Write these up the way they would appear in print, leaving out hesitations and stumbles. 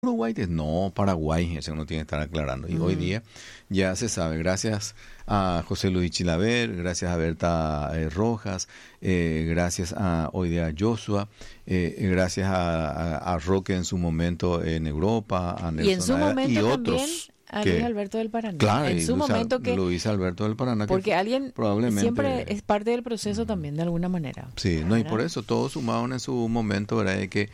Uruguay, no, Paraguay, eso uno tiene que estar aclarando. Y hoy día ya se sabe, gracias a José Luis Chilaver, gracias a Berta Rojas, gracias a hoy día a Joshua, gracias a Roque en su momento en Europa, a Y en su Nelson Aeda, y momento también otros. a Luis Alberto del Paraná. Claro, En y su momento que... Luis Alberto del Paraná, Porque alguien probablemente siempre es parte del proceso también, de alguna manera. sí, no, y ¿verdad? por eso todos sumaron en su momento, ¿verdad? De que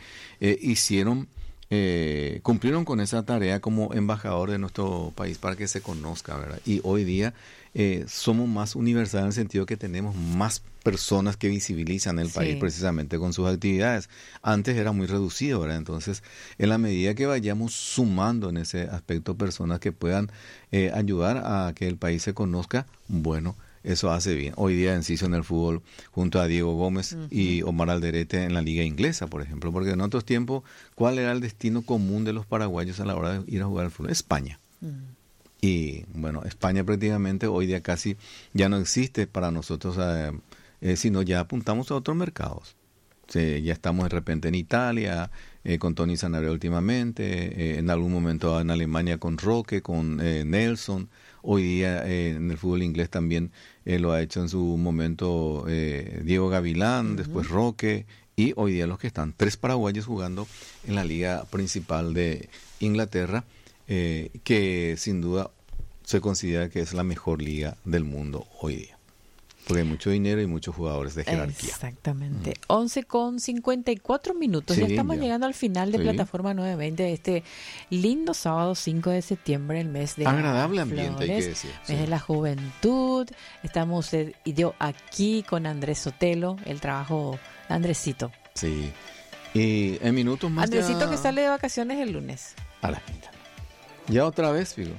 cumplieron con esa tarea como embajador de nuestro país para que se conozca, ¿verdad? Y hoy día somos más universales en el sentido que tenemos más personas que visibilizan el país Sí. precisamente con sus actividades. Antes era muy reducido, ¿verdad? Entonces, en la medida que vayamos sumando en ese aspecto personas que puedan ayudar a que el país se conozca, bueno, eso hace bien. Hoy día Enciso en el fútbol junto a Diego Gómez y Omar Alderete en la liga inglesa, por ejemplo, porque en otros tiempos, ¿cuál era el destino común de los paraguayos a la hora de ir a jugar al fútbol? España. Y bueno, España prácticamente hoy día casi ya no existe para nosotros, sino ya apuntamos a otros mercados. Sí, ya estamos de repente en Italia, con Tony Sanabria últimamente, en algún momento en Alemania con Roque, con Nelson. Hoy día en el fútbol inglés también lo ha hecho en su momento Diego Gavilán, después Roque, y hoy día los que están, 3 paraguayos jugando en la liga principal de Inglaterra, que sin duda se considera que es la mejor liga del mundo hoy día. Porque hay mucho dinero y muchos jugadores de jerarquía. Exactamente. 11:54. Sí, Ya estamos ya. llegando al final de Sí. Plataforma 920 de este lindo sábado 5 de septiembre, el mes de Agradable las ambiente, hay que flores, decir. mes Sí. de la juventud. Estamos usted y yo aquí con Andrés Sotelo, el trabajo de Andresito. Sí. Y en minutos más Andresito ya... que sale de vacaciones el lunes. A la pinta. Ya otra vez, Figo.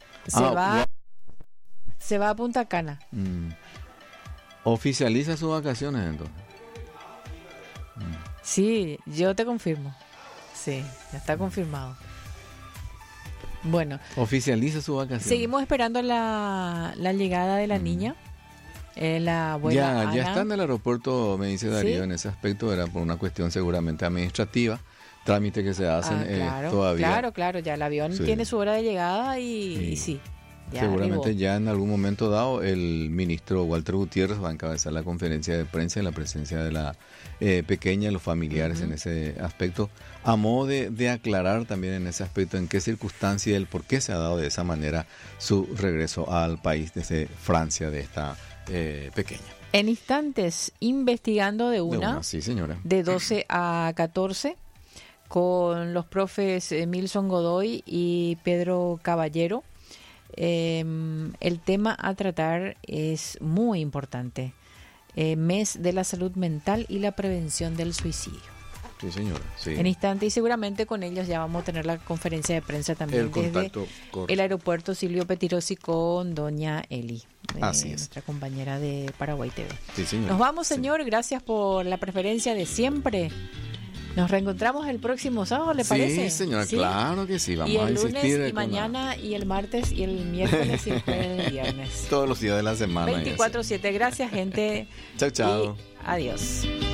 Se va a Punta Cana. Oficializa sus vacaciones entonces. Sí, yo te confirmo. Sí, ya está confirmado. Bueno, Oficializa sus vacaciones. seguimos esperando la llegada de la niña. La abuela Ya Ana. está en el aeropuerto, me dice Darío, ¿Sí? en ese aspecto era por una cuestión seguramente administrativa, trámite que se hacen Claro, todavía. claro, ya el avión Sí. tiene su hora de llegada y sí, ya Seguramente arribó. ya en algún momento dado el ministro Walter Gutiérrez va a encabezar la conferencia de prensa en la presencia de la pequeña, los familiares en ese aspecto, a modo de aclarar también en ese aspecto en qué circunstancia y el por qué se ha dado de esa manera su regreso al país desde Francia de esta pequeña. En instantes, investigando de una, Sí, señora. de 12 a 14, con los profes Milson Godoy y Pedro Caballero. El tema a tratar es muy importante. Mes de la salud mental y la prevención del suicidio. Sí, señora. Sí. En instante, y seguramente con ellos ya vamos a tener la conferencia de prensa también El desde contacto corto. el aeropuerto Silvio Petirosi con doña Eli, Así es. nuestra compañera de Paraguay TV. Sí, señora. Nos vamos, Sí. señor. Gracias por la preferencia de siempre. Nos reencontramos el próximo sábado, ¿le Sí, parece? señora, claro que sí. Vamos Y a el insistir. lunes y mañana y el martes y el miércoles y el jueves y el viernes. Todos los días de la semana. 24/7. Gracias, gente. Chao, chao. Y adiós.